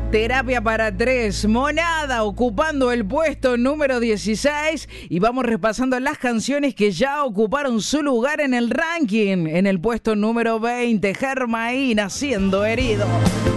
Terapia para tres, Monada ocupando el puesto número 16 y vamos repasando las canciones que ya ocuparon su lugar en el ranking. En el puesto número 20, Germain, Siendo Herido.